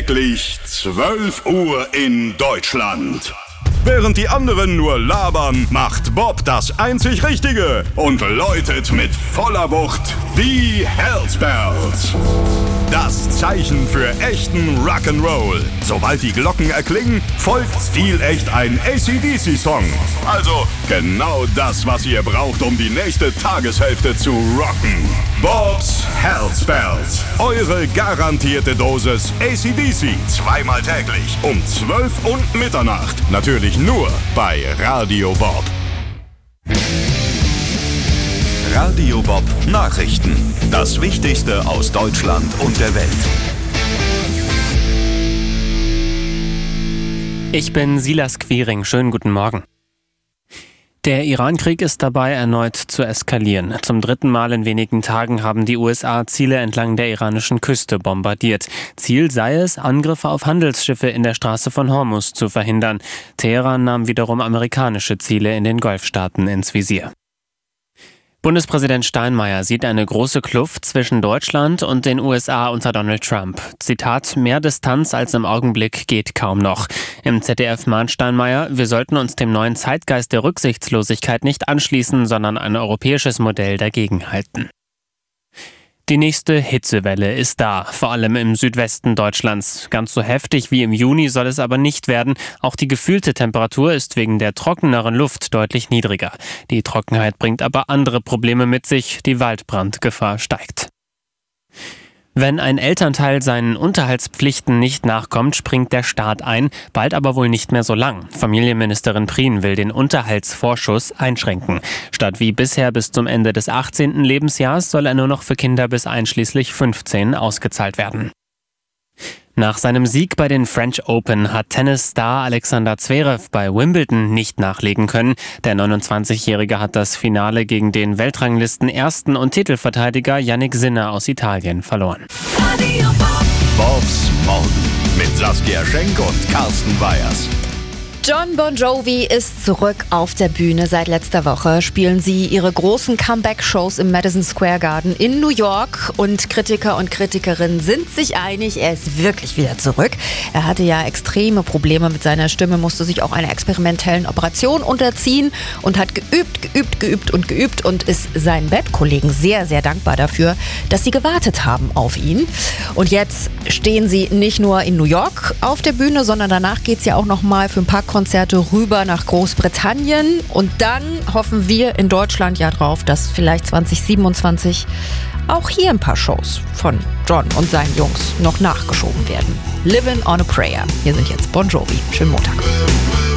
Täglich 12 Uhr in Deutschland. Während die anderen nur labern, macht Bob das einzig Richtige und läutet mit voller Wucht die Hell's Bells. Das Zeichen für echten Rock'n'Roll. Sobald die Glocken erklingen, folgt stilecht ein AC/DC-Song. Also genau das, was ihr braucht, um die nächste Tageshälfte zu rocken. Bob's Hell's Bells. Eure garantierte Dosis AC/DC. Zweimal täglich um 12 und Mitternacht. Natürlich nur bei Radio Bob. Radio Bob Nachrichten. Das Wichtigste aus Deutschland und der Welt. Ich bin Silas Quiring. Schönen guten Morgen. Der Iran-Krieg ist dabei, erneut zu eskalieren. Zum 3. Mal in wenigen Tagen haben die USA Ziele entlang der iranischen Küste bombardiert. Ziel sei es, Angriffe auf Handelsschiffe in der Straße von Hormuz zu verhindern. Teheran nahm wiederum amerikanische Ziele in den Golfstaaten ins Visier. Bundespräsident Steinmeier sieht eine große Kluft zwischen Deutschland und den USA unter Donald Trump. Zitat: Mehr Distanz als im Augenblick geht kaum noch. Im ZDF mahnt Steinmeier, wir sollten uns dem neuen Zeitgeist der Rücksichtslosigkeit nicht anschließen, sondern ein europäisches Modell dagegenhalten. Die nächste Hitzewelle ist da, vor allem im Südwesten Deutschlands. Ganz so heftig wie im Juni soll es aber nicht werden. Auch die gefühlte Temperatur ist wegen der trockeneren Luft deutlich niedriger. Die Trockenheit bringt aber andere Probleme mit sich. Die Waldbrandgefahr steigt. Wenn ein Elternteil seinen Unterhaltspflichten nicht nachkommt, springt der Staat ein, bald aber wohl nicht mehr so lang. Familienministerin Prien will den Unterhaltsvorschuss einschränken. Statt wie bisher bis zum Ende des 18. Lebensjahres soll er nur noch für Kinder bis einschließlich 15 ausgezahlt werden. Nach seinem Sieg bei den French Open hat Tennisstar Alexander Zverev bei Wimbledon nicht nachlegen können. Der 29-Jährige hat das Finale gegen den Weltranglisten-Ersten und Titelverteidiger Jannik Sinner aus Italien verloren. Bobs Morgen mit Saskia Schenk und Carsten Weyers. Jon Bon Jovi ist zurück auf der Bühne. Seit letzter Woche spielen sie ihre großen Comeback-Shows im Madison Square Garden in New York. Und Kritiker und Kritikerinnen sind sich einig, er ist wirklich wieder zurück. Er hatte ja extreme Probleme mit seiner Stimme, musste sich auch einer experimentellen Operation unterziehen und hat geübt und ist seinen Bandkollegen sehr, sehr dankbar dafür, dass sie gewartet haben auf ihn. Und jetzt stehen sie nicht nur in New York auf der Bühne, sondern danach geht es ja auch noch mal für ein paar Konzerte rüber nach Großbritannien. Und dann hoffen wir in Deutschland ja drauf, dass vielleicht 2027 auch hier ein paar Shows von Jon und seinen Jungs noch nachgeschoben werden. Livin' on a Prayer. Hier sind jetzt Bon Jovi. Schönen Montag.